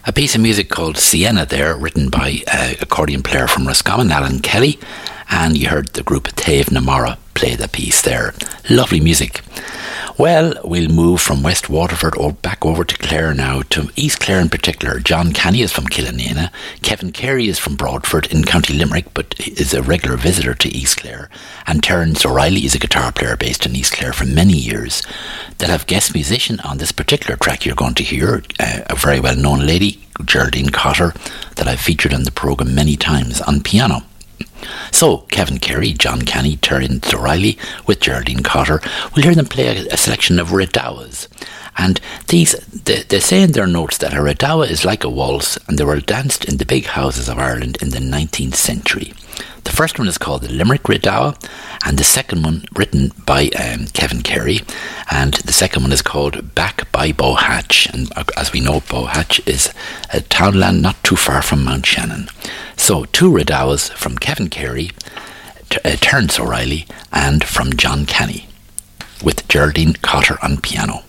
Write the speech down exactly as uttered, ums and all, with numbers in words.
A piece of music called Sienna there, written by uh, accordion player from Roscommon, Alan Kelly, and you heard the group Taobh Namara play the piece there. Lovely music. Well, we'll move from West Waterford or back over to Clare now, to East Clare in particular. John Canny is from Killanena. Kevin Carey is from Broadford in County Limerick, but is a regular visitor to East Clare. And Terence O'Reilly is a guitar player based in East Clare for many years. They'll have guest musician on this particular track you're going to hear, uh, a very well-known lady, Geraldine Cotter, that I've featured on the programme many times on piano. So, Kevin Carey, John Canny, Terence O'Reilly with Geraldine Cotter. We'll hear them play a, a selection of redowas. And these, they, they say in their notes that a redowa is like a waltz, and they were danced in the big houses of Ireland in the nineteenth century. The first one is called the Limerick Redowa, and the second one written by um, Kevin Carey, and the second one is called Back by Bowhatch. And as we know, Bowhatch is a townland not too far from Mount Shannon. So two redowas from Kevin Carey, T- uh, Terence O'Reilly, and from John Canny, with Geraldine Cotter on piano.